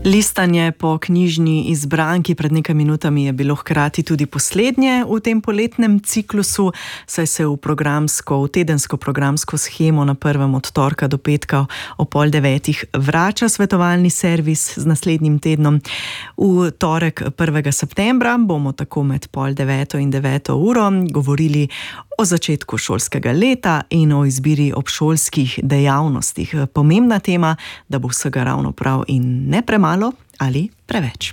Listanje po knjižni izbranki pred nekaj minutami je bilo hkrati tudi poslednje v tem poletnem ciklusu, saj se v tedensko programsko shemo na prvem od torka do petka ob 8:30 vrača svetovalni servis z naslednjim tednom. V torek 1. septembra bomo tako med 8:30 in 9. uro govorili o začetku šolskega leta in o izbiri obšolskih dejavnostih. Pomembna tema, da bo vsega ravno prav in ne premalo ali preveč.